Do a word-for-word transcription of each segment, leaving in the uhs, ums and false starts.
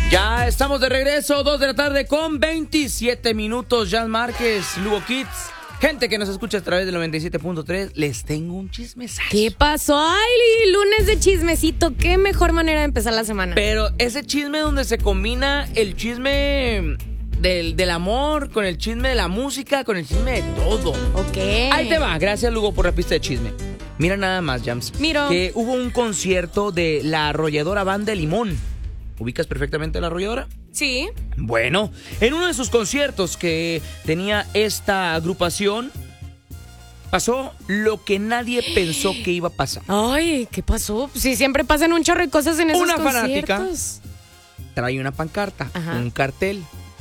Ya estamos de regreso, dos de la tarde con veintisiete minutos. Jan Márquez, Lugo Kids. Gente que nos escucha a través del noventa y siete punto tres, les tengo un chismesazo. ¿Qué pasó? Ay, lunes de chismecito. Qué mejor manera de empezar la semana. Pero ese chisme donde se combina el chisme del, del amor con el chisme de la música, con el chisme de todo. Ok. Ahí te va. Gracias, Lugo, por la pista de chisme. Mira nada más, Jams. Miro. Que hubo un concierto de la arrolladora Banda de Limón. ¿Ubicas perfectamente a la arrolladora? Sí. Bueno, en uno de sus conciertos que tenía esta agrupación, pasó lo que nadie pensó que iba a pasar. Ay, ¿qué pasó? Sí, siempre pasan un chorro de cosas en esos Una conciertos. fanática trae una pancarta, Ajá. un cartel,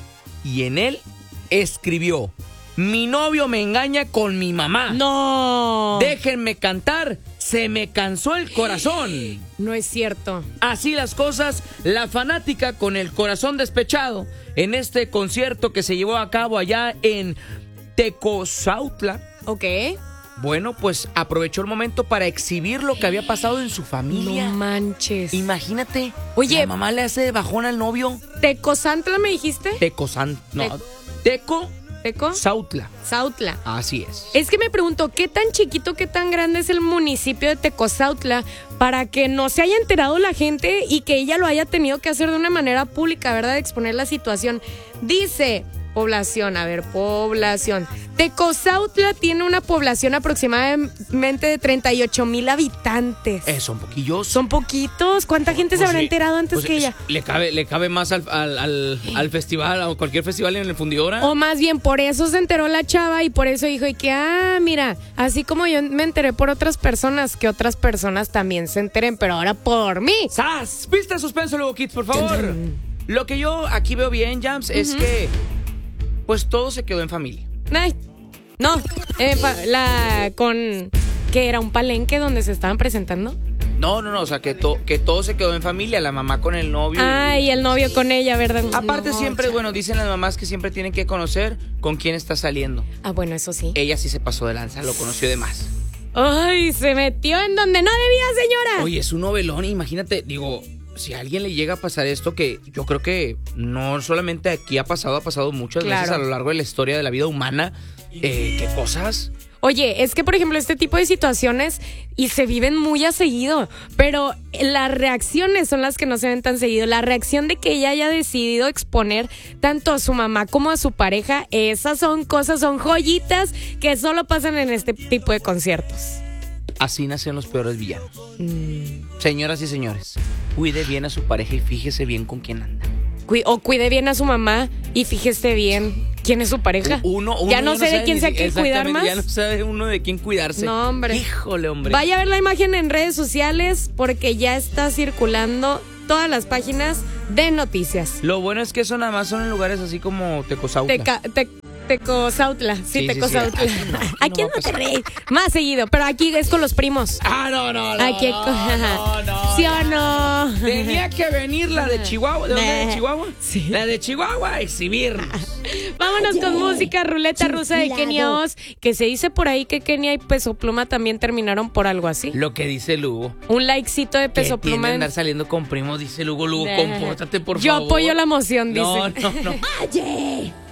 y en él escribió: mi novio me engaña con mi mamá. No. Déjenme cantar, se me cansó el corazón. No es cierto. Así las cosas, la fanática con el corazón despechado en este concierto que se llevó a cabo allá en Tecozautla. Ok. Bueno, pues aprovechó el momento para exhibir lo que había pasado en su familia. No manches. Imagínate. Oye. La mamá le hace de bajón al novio. ¿Tecozantla me dijiste? Tecozan... No. Te- Teco... ¿Teco? Zautla. Zautla. Así es. Es que me pregunto, ¿qué tan chiquito, qué tan grande es el municipio de Tecozautla para que no se haya enterado la gente y que ella lo haya tenido que hacer de una manera pública, ¿verdad? De exponer la situación. Dice, población, a ver, población. Tecozautla tiene una población aproximadamente de treinta y ocho mil habitantes. Eh, son poquillos. Son poquitos. ¿Cuánta gente se Pues habrá sí, enterado antes pues que es- ella? Le cabe, le cabe más al, al, al, al festival, a cualquier festival en el Fundidora. O más bien, por eso se enteró la chava y por eso dijo, y que, ah, mira, así como yo me enteré por otras personas, que otras personas también se enteren, pero ahora por mí. ¡Sas! Pista de suspenso, luego, Kids, por favor. Lo que yo aquí veo bien, Jams, es que pues todo se quedó en familia. Ay, no, eh, pa- la con, que era un palenque donde se estaban presentando. No, no, no, o sea, que, to- que todo se quedó en familia, la mamá con el novio. Ay, el novio con ella, ¿verdad? Aparte No, siempre, cha- bueno, dicen las mamás que siempre tienen que conocer con quién está saliendo. Ah, bueno, eso sí. Ella sí se pasó de lanza, lo conoció de más. Ay, se metió en donde no debía, señora. Oye, es un novelón, imagínate, digo, si a alguien le llega a pasar esto, que yo creo que no solamente aquí ha pasado, ha pasado muchas Claro. veces a lo largo de la historia de la vida humana. Eh, ¿Qué cosas? Oye, es que por ejemplo este tipo de situaciones y se viven muy a seguido, pero las reacciones son las que no se ven tan seguido. La reacción de que ella haya decidido exponer tanto a su mamá como a su pareja, esas son cosas, son joyitas que solo pasan en este tipo de conciertos. Así nacen los peores villanos. Señoras y señores, cuide bien a su pareja y fíjese bien con quién anda. Cui- o cuide bien a su mamá y fíjese bien quién es su pareja. Uno, uno ya no sé de sabe quién ni sea si- quién cuidar exactamente, más. Ya no sabe uno de quién cuidarse. No, hombre. Híjole, hombre. Vaya a ver la imagen en redes sociales porque ya está circulando todas las páginas de noticias. Lo bueno es que eso nada más son en lugares así como Tecozautla. Teca, te, Tecozautla, sí, Sí, sí, Tecozautla. sí, aquí no, aquí Aquí no en va a pasar. Monterrey, más seguido, pero aquí es con los primos. Ah, no, no, no. Aquí no, con- no, no, ¿Sí o no? Tenía que venir la de Chihuahua. ¿De dónde? ¿De Nah. Chihuahua? Sí. La de Chihuahua a exhibirnos. Vámonos con música, ruleta rusa de Kenia Oz, que se dice por ahí que Kenia y Peso Pluma también terminaron por algo así. Lo que dice Lugo. Un likecito de Que Peso tiene Pluma. que en- andar saliendo con primos, dice Lugo. Lugo, Nah. compórtate, por Yo favor. apoyo la moción, dice. No, no, no.